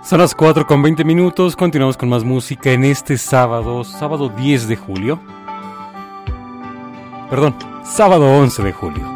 Son las 4:20. Continuamos con más música en este sábado 10 de julio. Perdón, sábado 11 de julio.